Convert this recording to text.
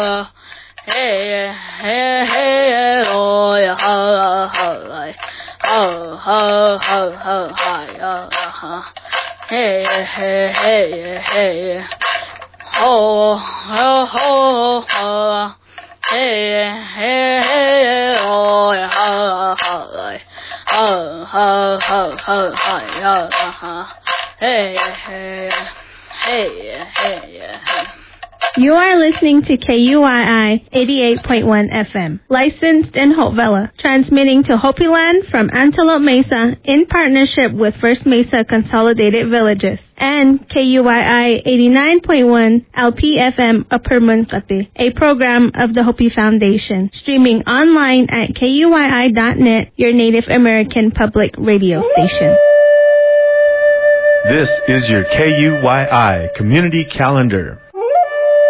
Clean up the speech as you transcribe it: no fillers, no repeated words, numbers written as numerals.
hey, hey, hey, oh, yeah, ho, ho, ho, ho, hi, hey, hey, hey, hey, ho, ho, ho, ho, hey, hey, hey, oh, yeah, ho, ho, ho, ho, hi, hey, hey, hey, hey, hey. You are listening to KUII 88.1 FM, licensed in Hopevilla, transmitting to Hopi Land from Antelope Mesa in partnership with First Mesa Consolidated Villages, and KUII 89.1 LPFM Upper Munkate, a program of the Hopi Foundation, streaming online at KUII.net, your Native American public radio station. This is your KUII Community Calendar.